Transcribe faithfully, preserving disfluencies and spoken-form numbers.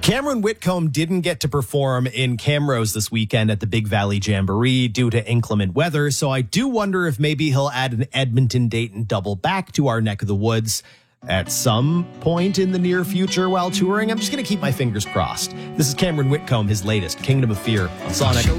Cameron Whitcomb didn't get to perform in Camrose this weekend at the Big Valley Jamboree due to inclement weather, so I do wonder if maybe he'll add an Edmonton-Dayton double back to our neck of the woods at some point in the near future while touring. I'm just going to keep my fingers crossed. This is Cameron Whitcomb, his latest, Kingdom of Fear on Sonic.